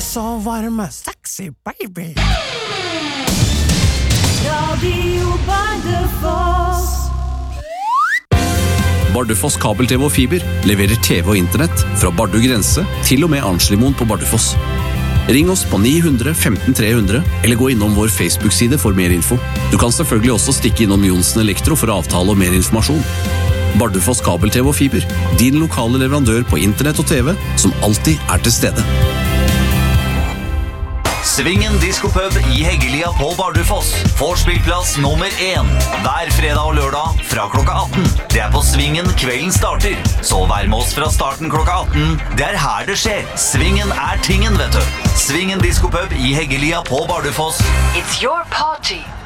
så varme, sexy baby. Radio Bardufoss. Bardufoss kabel-TV og fiber leverer TV og internett fra Bardu grense til og med Arnslimoen på Bardufoss. Ring oss på 900 15 300 eller gå innom vår Facebook-side for mer info. Du kan selvfølgelig også stikke innom Jonsen Elektro for avtale og mer informasjon. Bardufoss kabel-TV og fiber, din lokale leverandør på internett og TV som alltid til stede. Svingen Diskopub i Heggelia på Bardufoss. Vorspillplass nummer 1. Hver fredag og lørdag fra klokka 18. Det på Svingen kvelden starter. Så vær med oss fra starten klokka 18. Det her det skjer. Svingen tingen, vet du. Svingen Diskopub i Heggelia på Bardufoss. It's your party.